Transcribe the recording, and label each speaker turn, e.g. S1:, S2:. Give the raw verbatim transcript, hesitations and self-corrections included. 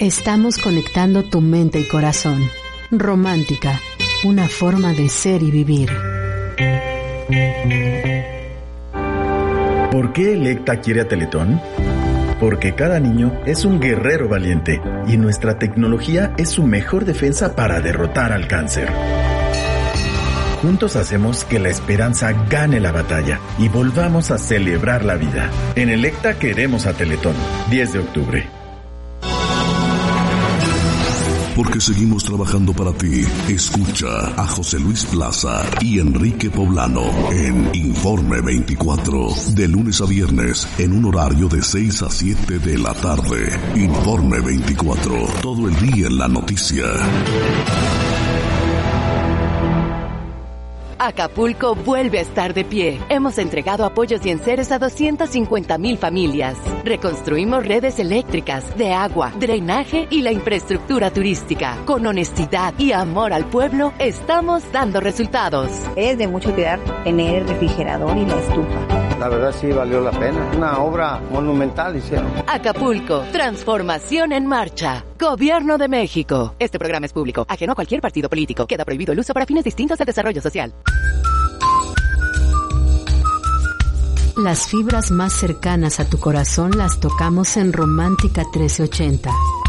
S1: Estamos conectando tu mente y corazón. Romántica, una forma de ser y vivir.
S2: ¿Por qué Electa quiere a Teletón? Porque cada niño es un guerrero valiente y nuestra tecnología es su mejor defensa para derrotar al cáncer. Juntos hacemos que la esperanza gane la batalla y volvamos a celebrar la vida. En Electa queremos a Teletón. diez de octubre.
S3: Porque seguimos trabajando para ti. Escucha a José Luis Plaza y Enrique Poblano en Informe veinticuatro, de lunes a viernes, en un horario de seis a siete de la tarde. Informe veinticuatro, todo el día en la noticia.
S4: Acapulco vuelve a estar de pie. Hemos entregado apoyos y enseres a doscientas cincuenta mil familias. Reconstruimos redes eléctricas, de agua, drenaje y la infraestructura turística. Con honestidad y amor al pueblo, estamos dando resultados.
S5: Es de mucho cuidar tener el refrigerador y la estufa.
S6: La verdad sí valió la pena. Una obra monumental hicieron.
S4: Acapulco, transformación en marcha. Gobierno de México. Este programa es público, ajeno a cualquier partido político. Queda prohibido el uso para fines distintos del desarrollo social.
S1: Las fibras más cercanas a tu corazón las tocamos en Romántica trece ochenta.